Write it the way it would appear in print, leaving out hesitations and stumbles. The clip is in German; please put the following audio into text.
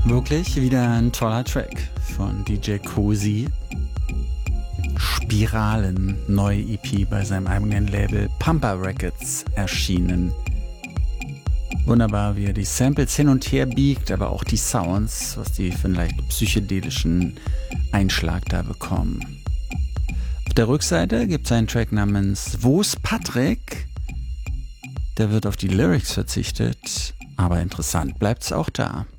Wirklich wieder ein toller Track von DJ Cozy. Spiralen, neue EP bei seinem eigenen Label Pumper Records erschienen. Wunderbar, wie er die Samples hin und her biegt, aber auch die Sounds, was die für einen leicht psychedelischen Einschlag da bekommen. Auf der Rückseite gibt es einen Track namens Wo's Patrick? Der wird auf die Lyrics verzichtet, aber interessant bleibt's auch da.